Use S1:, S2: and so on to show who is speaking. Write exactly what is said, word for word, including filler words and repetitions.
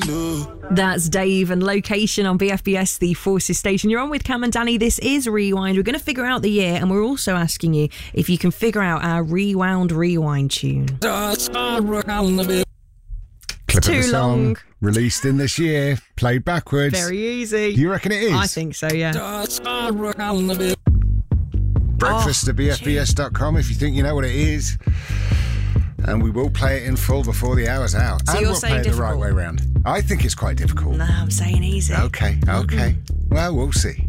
S1: That's Dave and Location on B F B S, the Forces station. You're on with Cam and Danny. This is Rewind. We're going to figure out the year, and we're also asking you if you can figure out our Rewound Rewind tune.
S2: Clip
S1: Too
S2: of the song,
S1: long.
S2: released in this year, played backwards.
S1: Very easy.
S2: You reckon it is?
S1: I think so, yeah.
S2: Breakfast
S1: Oh,
S2: at B F B S dot com if you think you know what it is. And we will play it in full before the hour's out.
S1: So
S2: and
S1: you're
S2: we'll
S1: saying
S2: play it the right
S1: difficult?
S2: way round. I think it's quite difficult.
S1: No, I'm saying easy.
S2: Okay, okay. Well, we'll see.